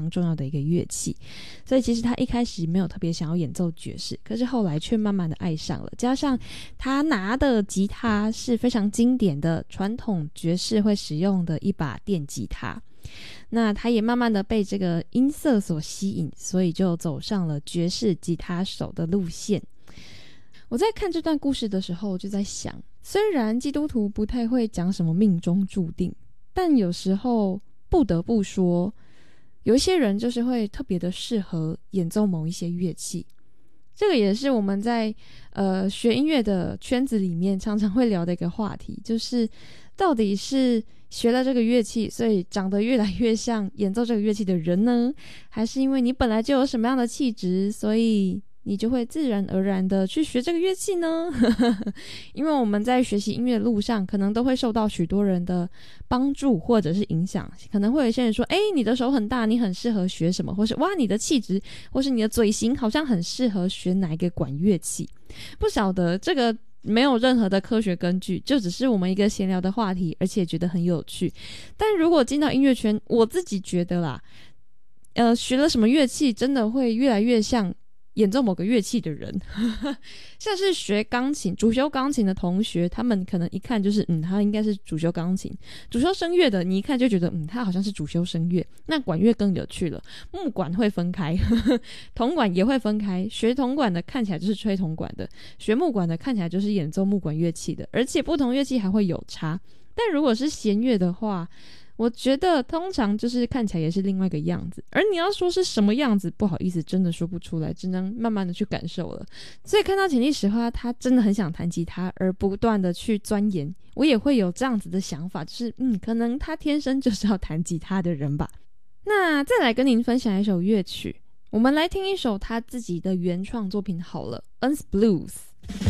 常重要的一个乐器，所以其实他一开始没有特别想要演奏爵士，可是后来却慢慢的爱上了，加上他拿的吉他是非常经典的传统爵士会使用的一把电吉他，那他也慢慢的被这个音色所吸引，所以就走上了爵士吉他手的路线。我在看这段故事的时候就在想，虽然基督徒不太会讲什么命中注定，但有时候不得不说，有一些人就是会特别的适合演奏某一些乐器。这个也是我们在学音乐的圈子里面常常会聊的一个话题，就是到底是学了这个乐器所以长得越来越像演奏这个乐器的人呢，还是因为你本来就有什么样的气质，所以你就会自然而然的去学这个乐器呢？因为我们在学习音乐的路上可能都会受到许多人的帮助或者是影响，可能会有一些人说，你的手很大，你很适合学什么，或是哇，你的气质或是你的嘴型好像很适合学哪一个管乐器。不晓得，这个没有任何的科学根据，就只是我们一个闲聊的话题，而且觉得很有趣。但如果进到音乐圈，我自己觉得啦，学了什么乐器真的会越来越像演奏某个乐器的人像是学钢琴主修钢琴的同学，他们可能一看就是他应该是主修钢琴，主修声乐的你一看就觉得他好像是主修声乐。那管乐更有趣了，木管会分开铜管也会分开，学铜管的看起来就是吹铜管的，学木管的看起来就是演奏木管乐器的，而且不同乐器还会有差。但如果是弦乐的话，我觉得通常就是看起来也是另外一个样子，而你要说是什么样子，不好意思真的说不出来，只能慢慢的去感受了。所以看到浅利石花他真的很想弹吉他而不断的去钻研，我也会有这样子的想法，就是可能他天生就是要弹吉他的人吧。那再来跟您分享一首乐曲，我们来听一首他自己的原创作品好了， Uns Blues。